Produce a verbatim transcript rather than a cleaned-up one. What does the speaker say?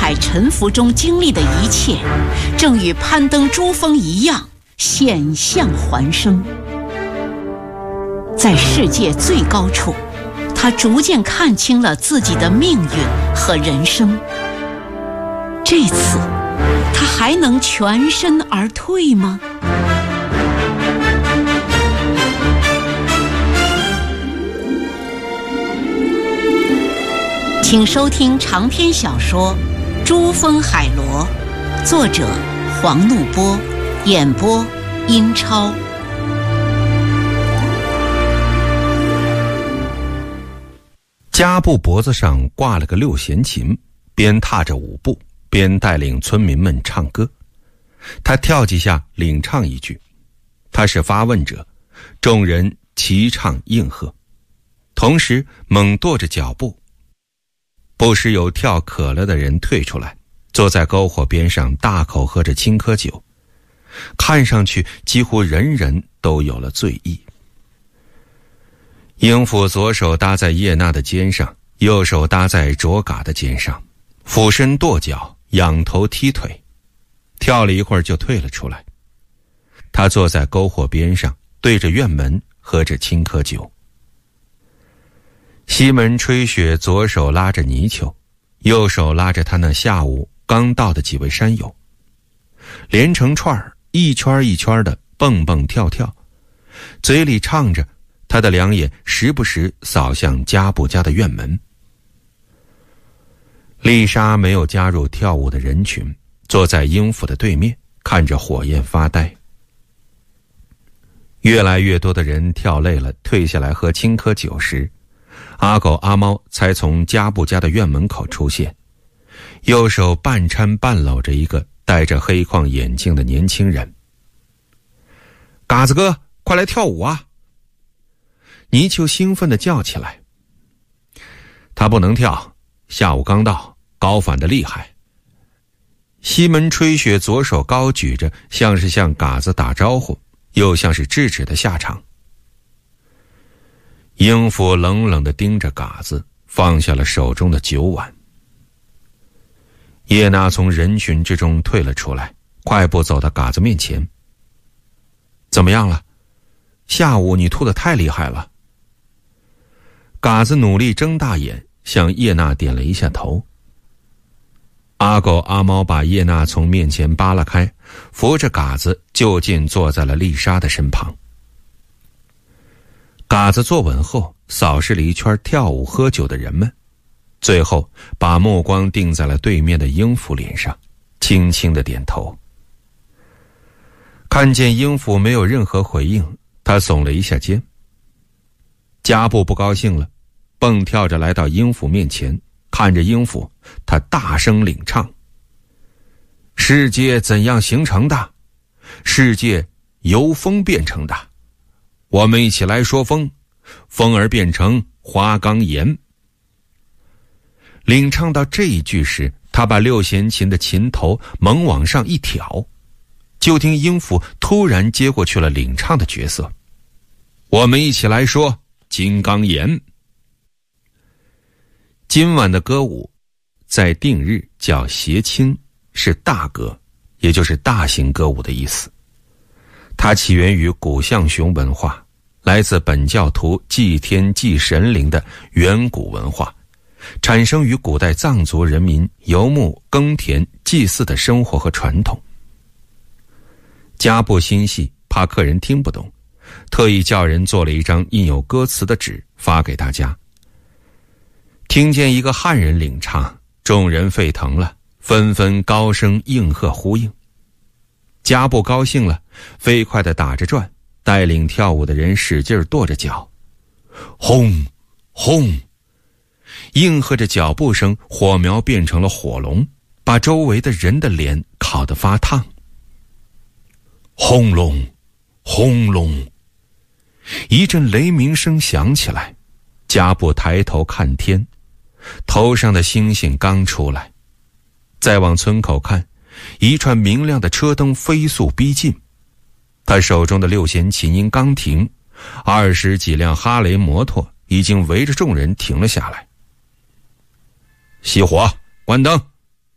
海沉浮中经历的一切，正与攀登珠峰一样险象环生。在世界最高处，他逐渐看清了自己的命运和人生。这次，他还能全身而退吗？请收听长篇小说《珠峰海螺》，作者黄怒波，演播英超。 加布脖子上挂了个六弦琴，边踏着舞步，边带领村民们唱歌。他跳几下，领唱一句，他是发问者，众人齐唱应和，同时猛跺着脚步。不时有跳渴了的人退出来，坐在篝火边上大口喝着青稞酒，看上去几乎人人都有了醉意。英府左手搭在叶娜的肩上，右手搭在卓嘎的肩上，俯身跺脚，仰头踢腿，跳了一会儿就退了出来。他坐在篝火边上，对着院门喝着青稞酒。西门吹雪左手拉着泥鳅，右手拉着他那下午刚到的几位山友，连成串儿，一圈一圈的蹦蹦跳跳，嘴里唱着，他的两眼时不时扫向加布家的院门。丽莎没有加入跳舞的人群，坐在英府的对面，看着火焰发呆。越来越多的人跳累了，退下来喝青稞酒时，阿狗阿猫才从加布家的院门口出现，右手半搀半搂着一个戴着黑框眼镜的年轻人。嘎子哥，快来跳舞啊！泥鳅兴奋地叫起来。他不能跳，下午刚到，高反得厉害。西门吹雪左手高举着，像是向嘎子打招呼，又像是制止的下场。英府冷冷地盯着嘎子，放下了手中的酒碗。叶娜从人群之中退了出来，快步走到嘎子面前。怎么样了？下午你吐得太厉害了。嘎子努力睁大眼，向叶娜点了一下头。阿狗阿猫把叶娜从面前扒拉开，扶着嘎子就近坐在了丽莎的身旁。嘎子坐稳后，扫视了一圈跳舞喝酒的人们，最后把目光定在了对面的英府脸上，轻轻地点头。看见英府没有任何回应，他耸了一下肩。加布不高兴了，蹦跳着来到英府面前，看着英府，他大声领唱：世界怎样形成的？世界由风变成的。我们一起来说风，风儿变成花岗岩。领唱到这一句时，他把六弦琴的琴头猛往上一挑，就听英府突然接过去了领唱的角色。我们一起来说金刚岩。今晚的歌舞在定日叫谐清，是大歌，也就是大型歌舞的意思。它起源于古象雄文化，来自本教徒祭天祭神灵的远古文化，产生于古代藏族人民游牧耕田祭祀的生活和传统。加布心细，怕客人听不懂，特意叫人做了一张印有歌词的纸发给大家。听见一个汉人领唱，众人沸腾了，纷纷高声应和呼应。加布高兴了，飞快地打着转，带领跳舞的人使劲跺着脚，轰轰，应和着脚步声，火苗变成了火龙，把周围的人的脸烤得发烫。轰隆轰隆，一阵雷鸣声响起来。加布抬头看天，头上的星星刚出来。再往村口看，一串明亮的车灯飞速逼近。他手中的六弦琴音刚停，二十几辆哈雷摩托已经围着众人停了下来。熄火，关灯。